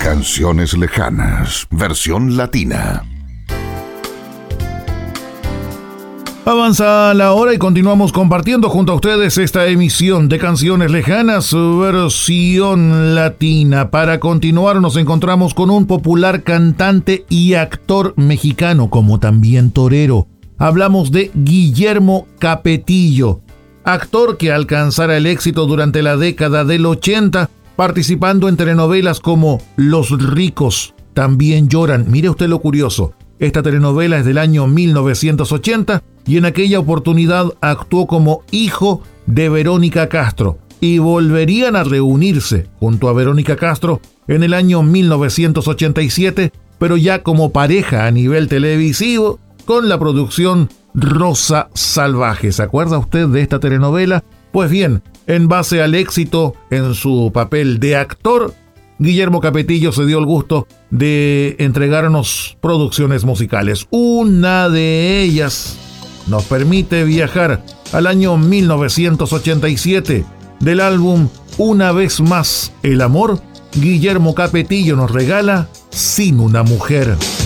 Canciones lejanas, versión latina. Avanza la hora y continuamos compartiendo junto a ustedes esta emisión de Canciones Lejanas, versión latina. Para continuar nos encontramos con un popular cantante y actor mexicano, como también torero. Hablamos de Guillermo Capetillo, actor que alcanzara el éxito durante la década del 80, participando en telenovelas como Los ricos también lloran. Mire usted lo curioso, esta telenovela es del año 1980 y en aquella oportunidad actuó como hijo de Verónica Castro y volverían a reunirse junto a Verónica Castro en el año 1987, pero ya como pareja a nivel televisivo con la producción Rosa Salvaje. ¿Se acuerda usted de esta telenovela? Pues bien, en base al éxito en su papel de actor, Guillermo Capetillo se dio el gusto de entregarnos producciones musicales. Una de ellas nos permite viajar al año 1987. Del álbum Una vez más el amor, Guillermo Capetillo nos regala Sin una mujer.